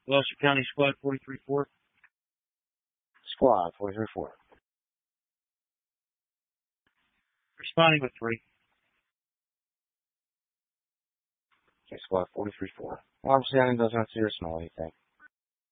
Gloucester County Squad 43-4. Squad 43-4. Responding with 3. Okay, Squad 43-4. Obviously, I doesn't have to see or smell anything.